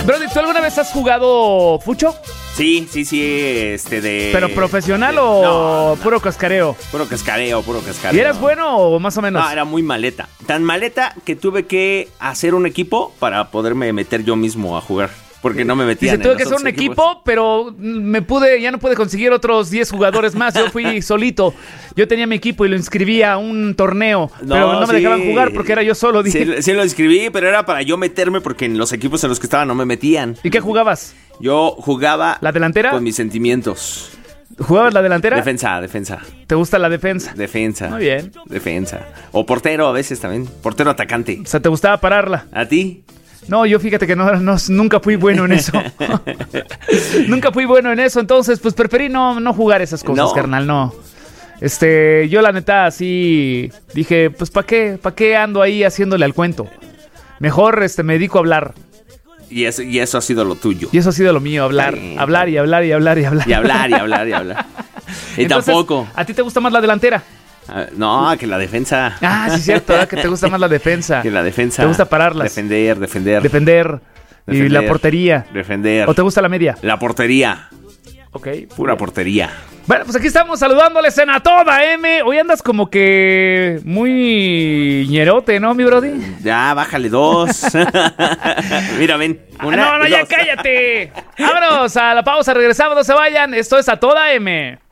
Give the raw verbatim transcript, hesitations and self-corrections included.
Brody, ¿tú alguna vez has jugado fucho? Sí, sí, sí, este de... ¿Pero profesional de, o no, no, puro cascareo? Puro cascareo, puro cascareo. ¿Y eras bueno o más o menos? No, era muy maleta. Tan maleta que tuve que hacer un equipo para poderme meter yo mismo a jugar. Porque no me metían. Dice, tuve que hacer un equipos. equipo, pero me pude, ya no pude conseguir otros diez jugadores más. Yo fui solito. Yo tenía mi equipo y lo inscribí a un torneo. No, pero no me sí. dejaban jugar porque era yo solo. Dije. Sí, sí lo inscribí, pero era para yo meterme porque en los equipos en los que estaba no me metían. ¿Y qué jugabas? Yo jugaba... ¿La delantera? Con mis sentimientos. ¿Jugabas la delantera? Defensa, defensa. ¿Te gusta la defensa? Defensa. Muy bien. Defensa. O portero a veces también. Portero atacante. O sea, ¿te gustaba pararla? ¿A ti? No, yo fíjate que no, no, nunca fui bueno en eso. Nunca fui bueno en eso, entonces pues preferí no, no jugar esas cosas, no. carnal, no. Este, yo la neta así dije, pues ¿para qué? ¿Para qué ando ahí haciéndole al cuento? Mejor este, me dedico a hablar. Y eso, y eso ha sido lo tuyo. Y eso ha sido lo mío, hablar, sí. hablar y hablar y hablar y hablar. Y hablar y hablar y hablar. Y entonces, tampoco. ¿A ti te gusta más la delantera? Uh, no, que la defensa. Ah, sí es cierto, ¿verdad? Que te gusta más la defensa. Que la defensa. Te gusta pararlas. Defender, defender. Defender. Defender. Y la portería. Defender. ¿O te gusta la media? La portería. Ok. Pura portería. Bueno, pues aquí estamos saludándoles en A Toda M. Hoy andas como que muy ñerote, ¿no, mi brody? Ya, bájale dos. Mira, ven. Una, ah, no, no, dos. Ya cállate. Vámonos a la pausa, regresamos, no se vayan. Esto es A Toda M.